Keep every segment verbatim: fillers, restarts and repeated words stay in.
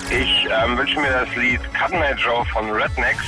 Ich ähm, wünsche mir das Lied Cut Night Joe von Rednecks.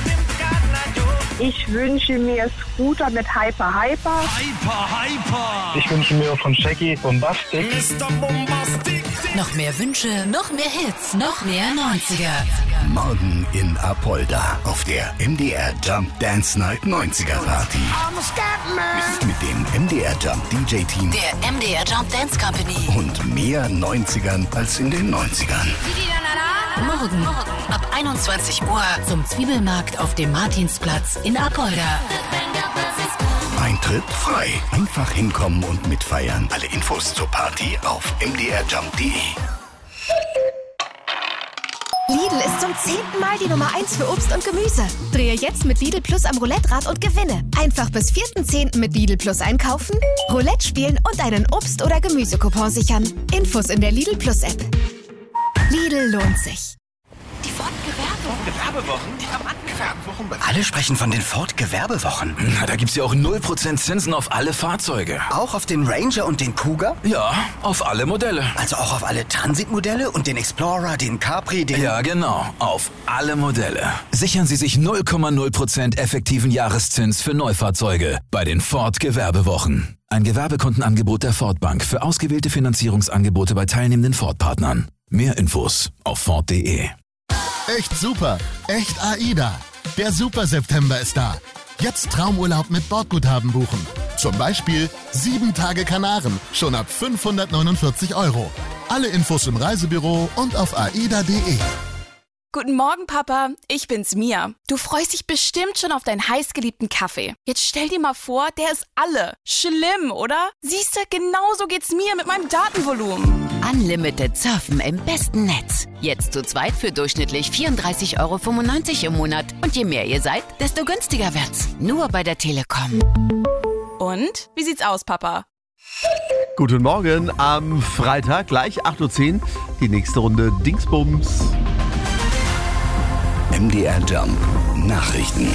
Ich wünsche mir Scooter mit Hyper Hyper. Hyper Hyper. Ich wünsche mir von Shaggy Bombastic. Mister Bombastic. Noch mehr Wünsche, noch mehr Hits, noch mehr neunziger. Morgen in Apolda auf der M D R Jump Dance Night neunziger Party. Mit dem M D R Jump D J Team. Der M D R Jump Dance Company. Und mehr neunzigern als in den neunzigern. Morgen, Morgen ab einundzwanzig Uhr zum Zwiebelmarkt auf dem Martinsplatz in Apolda. Eintritt frei. Einfach hinkommen und mitfeiern. Alle Infos zur Party auf m d r jump punkt d e. Lidl ist zum zehnten Mal die Nummer eins für Obst und Gemüse. Drehe jetzt mit Lidl Plus am Roulette-Rad und gewinne. Einfach bis vierten zehnten mit Lidl Plus einkaufen, Roulette spielen und einen Obst- oder Gemüsecoupon sichern. Infos in der Lidl Plus App. Lidl lohnt sich. Die Ford-Gewerbewochen. Gewerbewochen? Diamanten-Gewerbewochen? Alle sprechen von den Ford-Gewerbewochen. Na, da gibt's ja auch null Prozent Zinsen auf alle Fahrzeuge. Auch auf den Ranger und den Cougar? Ja, auf alle Modelle. Also auch auf alle Transit-Modelle und den Explorer, den Capri, den... Ja, genau. Auf alle Modelle. Sichern Sie sich null Komma null Prozent effektiven Jahreszins für Neufahrzeuge bei den Ford-Gewerbewochen. Ein Gewerbekundenangebot der Ford Bank für ausgewählte Finanzierungsangebote bei teilnehmenden Ford-Partnern. Mehr Infos auf ford punkt de. Echt super, echt AIDA. Der Super September ist da. Jetzt Traumurlaub mit Bordguthaben buchen. Zum Beispiel sieben Tage Kanaren, schon ab fünfhundertneunundvierzig Euro. Alle Infos im Reisebüro und auf aida punkt de. Guten Morgen, Papa. Ich bin's, Mia. Du freust dich bestimmt schon auf deinen heißgeliebten Kaffee. Jetzt stell dir mal vor, der ist alle. Schlimm, oder? Siehst du, genauso geht's mir mit meinem Datenvolumen. Unlimited surfen im besten Netz. Jetzt zu zweit für durchschnittlich vierunddreißig Euro fünfundneunzig im Monat. Und je mehr ihr seid, desto günstiger wird's. Nur bei der Telekom. Und? Wie sieht's aus, Papa? Guten Morgen am Freitag, gleich acht Uhr zehn. Die nächste Runde Dingsbums. M D R Jump Nachrichten.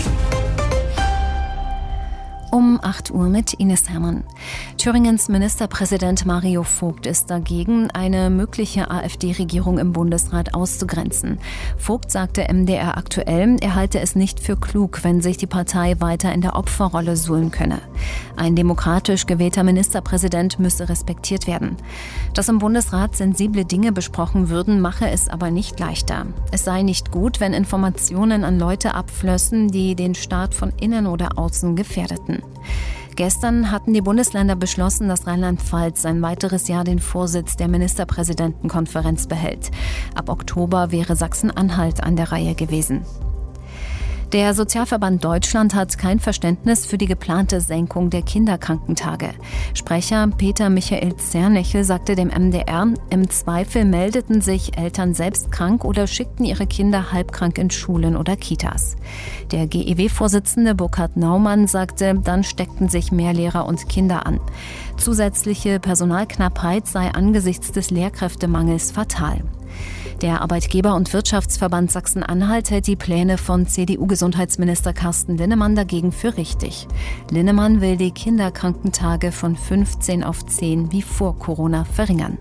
Um acht Uhr mit Ines Hermann. Thüringens Ministerpräsident Mario Vogt ist dagegen, eine mögliche AfD-Regierung im Bundesrat auszugrenzen. Vogt sagte M D R aktuell, er halte es nicht für klug, wenn sich die Partei weiter in der Opferrolle suhlen könne. Ein demokratisch gewählter Ministerpräsident müsse respektiert werden. Dass im Bundesrat sensible Dinge besprochen würden, mache es aber nicht leichter. Es sei nicht gut, wenn Informationen an Leute abflössen, die den Staat von innen oder außen gefährdeten. Gestern hatten die Bundesländer beschlossen, dass Rheinland-Pfalz ein weiteres Jahr den Vorsitz der Ministerpräsidentenkonferenz behält. Ab Oktober wäre Sachsen-Anhalt an der Reihe gewesen. Der Sozialverband Deutschland hat kein Verständnis für die geplante Senkung der Kinderkrankentage. Sprecher Peter Michael Zernechel sagte dem M D R, im Zweifel meldeten sich Eltern selbst krank oder schickten ihre Kinder halbkrank in Schulen oder Kitas. Der G E W-Vorsitzende Burkhard Naumann sagte, dann steckten sich mehr Lehrer und Kinder an. Zusätzliche Personalknappheit sei angesichts des Lehrkräftemangels fatal. Der Arbeitgeber- und Wirtschaftsverband Sachsen-Anhalt hält die Pläne von C D U-Gesundheitsminister Carsten Linnemann dagegen für richtig. Linnemann will die Kinderkrankentage von fünfzehn auf zehn wie vor Corona verringern.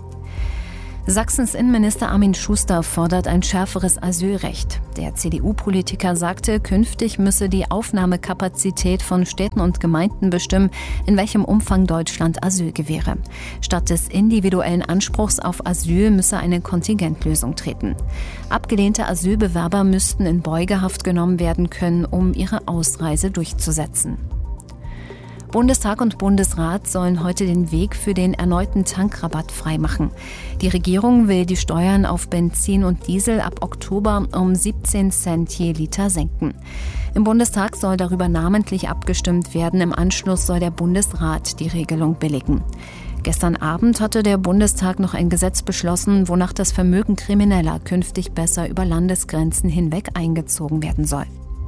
Sachsens Innenminister Armin Schuster fordert ein schärferes Asylrecht. Der C D U-Politiker sagte, künftig müsse die Aufnahmekapazität von Städten und Gemeinden bestimmen, in welchem Umfang Deutschland Asyl gewähre. Statt des individuellen Anspruchs auf Asyl müsse eine Kontingentlösung treten. Abgelehnte Asylbewerber müssten in Beugehaft genommen werden können, um ihre Ausreise durchzusetzen. Bundestag und Bundesrat sollen heute den Weg für den erneuten Tankrabatt freimachen. Die Regierung will die Steuern auf Benzin und Diesel ab Oktober um siebzehn Cent je Liter senken. Im Bundestag soll darüber namentlich abgestimmt werden. Im Anschluss soll der Bundesrat die Regelung billigen. Gestern Abend hatte der Bundestag noch ein Gesetz beschlossen, wonach das Vermögen Krimineller künftig besser über Landesgrenzen hinweg eingezogen werden soll.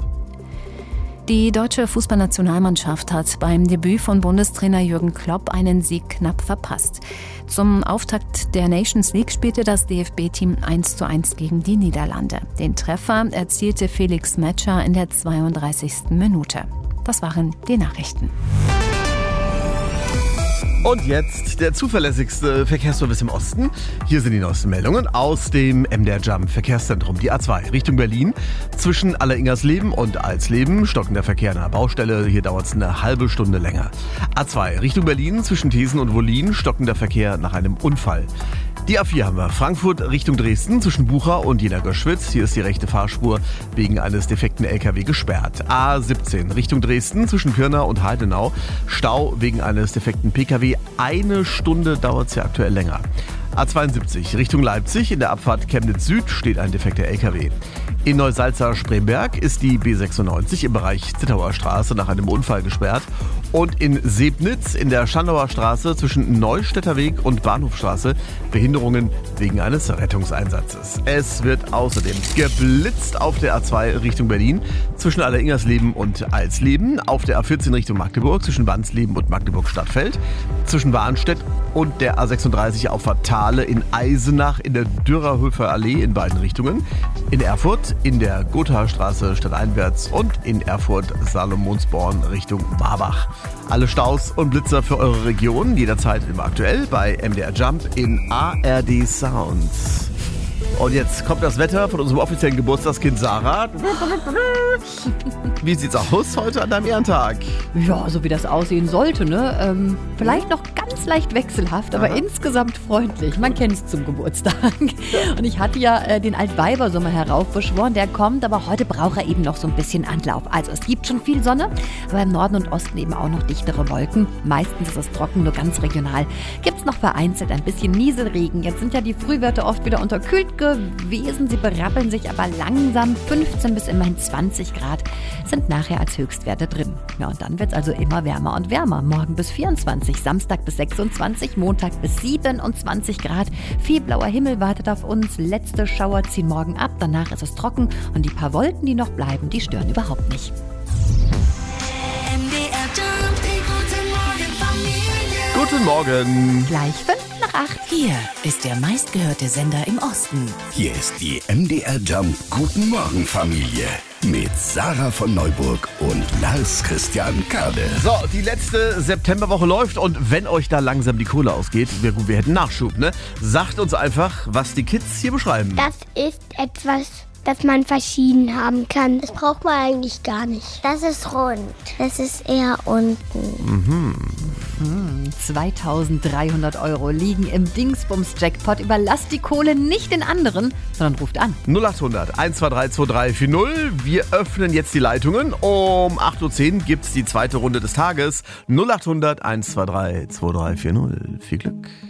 Die deutsche Fußballnationalmannschaft hat beim Debüt von Bundestrainer Jürgen Klopp einen Sieg knapp verpasst. Zum Auftakt der Nations League spielte das D F B-Team eins zu eins gegen die Niederlande. Den Treffer erzielte Felix Metscher in der zweiunddreißigsten Minute. Das waren die Nachrichten. Und jetzt der zuverlässigste Verkehrsservice im Osten. Hier sind die neuesten Meldungen aus dem M D R Jump Verkehrszentrum. Die A zwei Richtung Berlin. Zwischen Alleringersleben und Alsleben stockender der Verkehr an der Baustelle. Hier dauert es eine halbe Stunde länger. A zwei Richtung Berlin. Zwischen Thesen und Wollin stockender Verkehr nach einem Unfall. Die A vier haben wir. Frankfurt Richtung Dresden zwischen Bucha und Jena-Göschwitz. Hier ist die rechte Fahrspur wegen eines defekten L K W gesperrt. A siebzehn Richtung Dresden zwischen Pirna und Heidenau. Stau wegen eines defekten P K W. Eine Stunde dauert es ja aktuell länger. A zweiundsiebzig Richtung Leipzig. In der Abfahrt Chemnitz Süd steht ein defekter L K W. In Neusalza-Spremberg ist die B sechsundneunzig im Bereich Zittauer Straße nach einem Unfall gesperrt. Und in Sebnitz in der Schandauer Straße zwischen Neustädter Weg und Bahnhofstraße Behinderungen wegen eines Rettungseinsatzes. Es wird außerdem geblitzt auf der A zwei Richtung Berlin zwischen Alleringersleben und Alsleben, auf der A vierzehn Richtung Magdeburg zwischen Wansleben und Magdeburg-Stadtfeld, zwischen Warnstedt und der A sechsunddreißig Auffahrt Thale in Eisenach in der Dürerhöfer Allee in beiden Richtungen, in Erfurt in der Gothaer Straße stadteinwärts und in Erfurt Salomonsborn Richtung Marbach. Alle Staus und Blitzer für eure Region jederzeit immer aktuell bei M D R Jump in A R D Sounds. Und jetzt kommt das Wetter von unserem offiziellen Geburtstagskind Sarah. Wie sieht's aus heute an deinem Ehrentag? Ja, so wie das aussehen sollte, ne? Ähm, vielleicht noch ganz leicht wechselhaft, aber Aha. insgesamt freundlich. Man kennt es zum Geburtstag. Und ich hatte ja äh, den Altweibersommer heraufbeschworen, der kommt, aber heute braucht er eben noch so ein bisschen Anlauf. Also es gibt schon viel Sonne, aber im Norden und Osten eben auch noch dichtere Wolken. Meistens ist es trocken, nur ganz regional. Gibt's noch vereinzelt ein bisschen Nieselregen. Jetzt sind ja die Frühwerte oft wieder unterkühlt gewesen. Sie berappeln sich aber langsam. fünfzehn bis immerhin zwanzig Grad sind nachher als Höchstwerte drin. Ja, und dann wird es also immer wärmer und wärmer. Morgen bis vierundzwanzig, Samstag bis sechsundzwanzig, Montag bis siebenundzwanzig Grad. Viel blauer Himmel wartet auf uns. Letzte Schauer ziehen morgen ab. Danach ist es trocken und die paar Wolken, die noch bleiben, die stören überhaupt nicht. Guten Morgen. Gleich fünf nach acht. Hier ist der meistgehörte Sender im Osten. Hier ist die M D R Jump Guten Morgen Familie mit Sarah von Neuburg und Lars Christian Kade. So, die letzte Septemberwoche läuft und wenn euch da langsam die Kohle ausgeht, wir, wir hätten Nachschub, ne? Sagt uns einfach, was die Kids hier beschreiben. Das ist etwas, das man verschieden haben kann. Das braucht man eigentlich gar nicht. Das ist rund. Das ist eher unten. Mhm. Hm, zweitausenddreihundert Euro liegen im Dingsbums-Jackpot. Überlasst die Kohle nicht den anderen, sondern ruft an. null achthundert eins zwei drei zwei drei vier null. Wir öffnen jetzt die Leitungen. Um acht Uhr zehn gibt es die zweite Runde des Tages. null achthundert eins zwei drei zwei drei vier null. Viel Glück.